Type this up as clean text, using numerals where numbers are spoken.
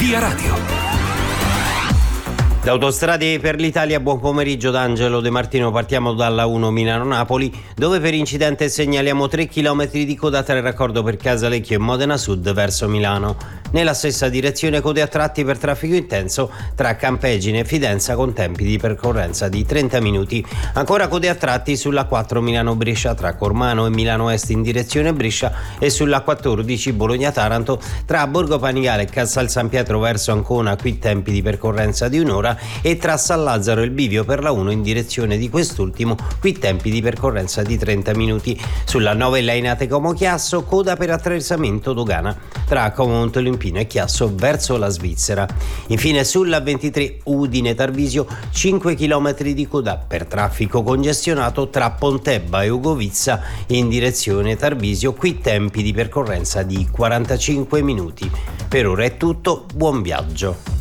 Via Radio. Da Autostrade per l'Italia, buon pomeriggio da Angelo De Martino. Partiamo dalla 1 Milano-Napoli, dove per incidente segnaliamo 3 km di coda tra il raccordo per Casalecchio e Modena Sud verso Milano. Nella stessa direzione code a tratti per traffico intenso tra Campegine e Fidenza con tempi di percorrenza di 30 minuti. Ancora code a tratti sulla 4 Milano-Brescia tra Cormano e Milano Est in direzione Brescia e sulla 14 Bologna-Taranto tra Borgo Panigale e Casal San Pietro verso Ancona, qui tempi di percorrenza di un'ora, e tra San Lazzaro e il bivio per la 1 in direzione di quest'ultimo, qui tempi di percorrenza di 30 minuti. Sulla 9 Lainate Como Chiasso, coda per attraversamento dogana tra Como Montolimpino e Chiasso verso la Svizzera. Infine sulla 23 Udine Tarvisio, 5 km di coda per traffico congestionato tra Pontebba e Ugovizza in direzione Tarvisio, qui tempi di percorrenza di 45 minuti. Per ora è tutto, buon viaggio.